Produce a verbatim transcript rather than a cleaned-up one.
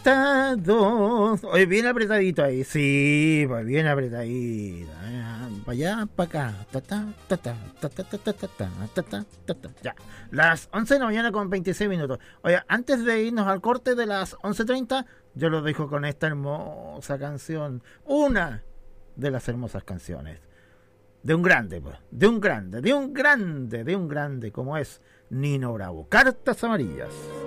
apretados. Oye, bien apretadito ahí. Sí, pues bien apretadito. Para allá, para acá. Ta, ta, ta, ta, ta, ta, ta, ta, ta, ta, ta, ta, ta. Ya. Las once de la mañana con veintiséis minutos. Oye, antes de irnos al corte de las once treinta, yo los dejo con esta hermosa canción. Una de las hermosas canciones. De un grande, pues. De un grande, de un grande, de un grande como es Nino Bravo. Cartas Amarillas.